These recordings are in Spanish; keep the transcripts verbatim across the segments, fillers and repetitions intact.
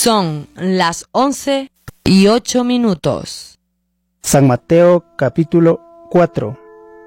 Son las once y ocho minutos. San Mateo capítulo cuatro.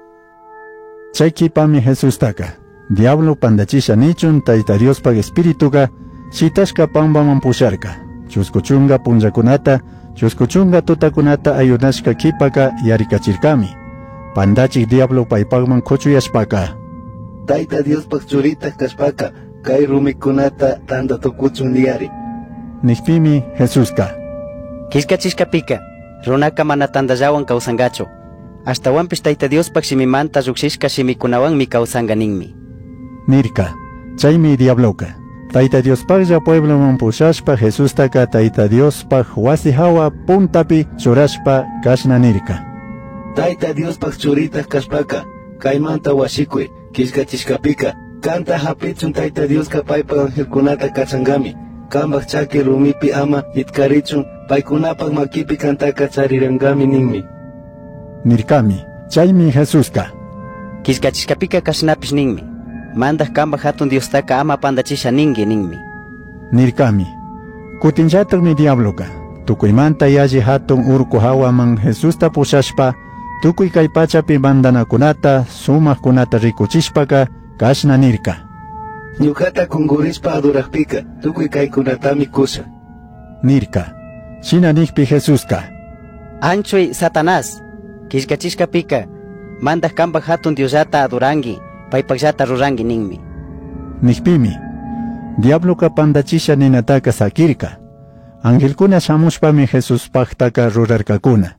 Chaykipami Jesús taka. Diablo pandachisha nichun taita Dios pag espirituga, shitashka pambaman pusharka. Chuskuchunga punjakunata, chuskuchunga tutakunata ayunashka kipaka yarikachirkami. Pandachik diablo paypagman kuchuyashpaka. Taita Dios pag churita kashpaka, kay rumikunata tanda tukuchun diari. Nikpimi Jesuska. Kishkachishkapika, runaka mana tandallawan kawsangachu. Hasta wampish Taita Dios pag simimanta rukshishka shimikunawan mi kawsanga ninmi. Nirka, chaymi diabloka. Taita Dios pagja pueblo man pushashpa Jesús taka Taita Dios pag wasi hawa puntapi churashpa kashna nirka. Taita Dios pag churita kashpaka, kaymanta washikwe, kishkachishkapika, kanta hapichun Taita Dios kapaypa angelkunata kachangami. Kambak chaki rumipi ama itkarichun, paykunapag makipi kantaka charirangami ninmi. Nirkami, chaymi Jesuska. Kishkachishkapika kashnapish ninmi. Mandak kambak hatun Dios taka ama pandachisha ningi ninmi. Nirkami, kutinchatak mi diabloka. Tukuymanta yaji hatun urku hawaman Jesusta pushashpa, tukuy kay pachapi bandanakunata, sumakkunata rikuchishpaka, kashna nirka. Ñukata kungurispa adurakpika, tukuy kaykunatami kusha. Nirka, shina nikpi Jesuska. Anchuy Satanás, kishkachishkapika, mandak kambak hatun Diosata adurangi, paypakllata rurangi ninmi. Nikpimi, diabloka pandachisha ninataka sakirka. Angelkuna shamushpami Jesus paktaka rurarkakuna.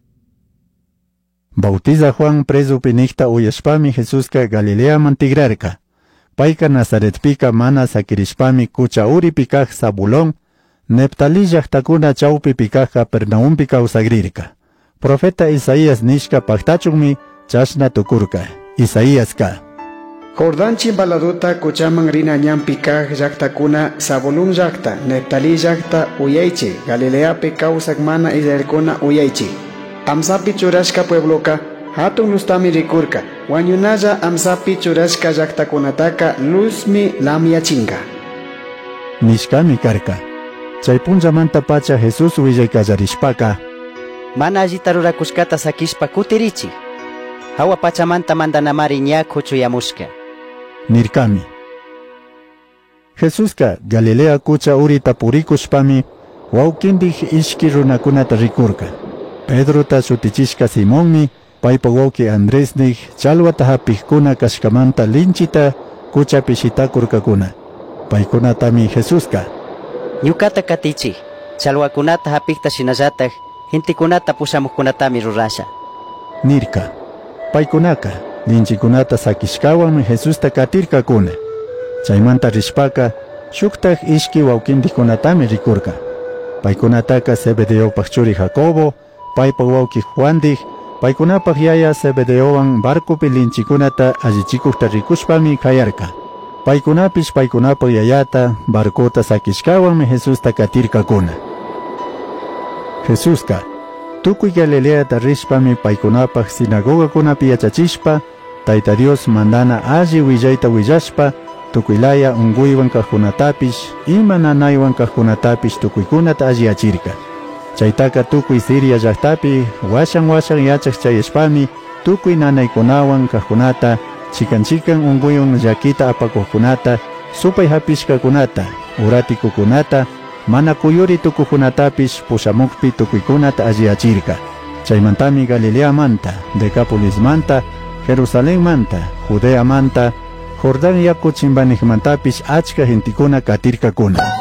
Bautiza Juan presupi nikta uyashpami Jesuska Galilea mantigrarka. Payka Nazaretpika mana sakirishpami kucha uripi kaq Zabulón, Neptalí llaqtakuna chawpi pikaq Capernaumpi kawsagrirka. Profeta Isaías nishka paktachunmi chashna tukurka. Isaías ka. Jordán chimbaladuta kuchaman rina ñampi kaq llaqtakuna Zabulón llaqta, Neptalí llaqta uyaychi, Galileapi kawsaq mana Israelkuna uyaychi. Amsapi churashka puebloka hatun lustami rikurka, wañunalla amsapi churashka llaqtakunataka luzmi lamyachinka. Nishkami karka. Chay punchamanta pacha Jesus willaykallarishpaka. Mana allita rurakushkata sakishpa kutirichi. Hawa pachamanta mandanamari ña kuchuyamushka. Nirkami. Jesuska Galilea kucha urita purikushpami, wawkindik ishki runakunata rikurka. Pedrota shutichishka Simonmi, paypa wawki Andresnik, chalwata hapikuna kashkamanta linchita kuchapi shitakurkakuna. Paykunatami Jesuska. Ñukata katichi, chalwakunata hapikta shinallataj, hintikunata pushamukunatami rurasha. Nirka. Paykunaka, linchikunata sakishkawanmi Jesusta katirkakuna. Chaymanta rishpaka, shuktaj ishki wawkindikunatami rikurka. Paykunataka Zebedeopaj churi Jacobo, paypa wawki Juandij, paykunapaj yaya Zebedeowan barkupi linchikunata allichikuqta rikushpami kayarka. Paykunapish paykunapaj yayata barkuta sakishkawanmi Jesusta katirkakuna. Jesuska, tukuy Galileata rishpami paykunapaj sinagogakunapi yachachishpa, Taita Dios mandana alli willayta willashpa, tukuylaya unguywan kaqkunatapish, ima nanaywan kaqkunatapish tukuykunata alliyachirka. Chaytaka tukuy Siria llaqtapi washan washan yachaq chayashpami tukuy nanaykunawan kaqkunata, chikan chikan unguywan llakita apakuqkunata, supay hapishkakunata, uratikukunata, mana kuyuri tukukunatapish pushamukpi tukuykunata alliyachirka. Chaymantami Galileamanta, Decapolismanta, Jerusalenmanta, Judeamanta, Jordán yaku chimbanijmantapish achka gentikuna katirkakuna.